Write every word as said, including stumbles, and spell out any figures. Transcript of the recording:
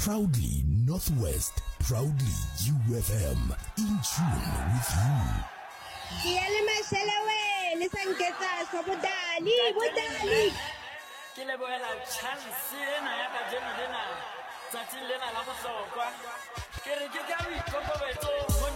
Proudly Northwest, proudly U F M, in tune with you. Kiyalima shelewe lisanketsa sobudali budali. Ke leboela chance ena ya ka jena lena tsatsing lena la bohlokwa ke re ke ka boikokobetso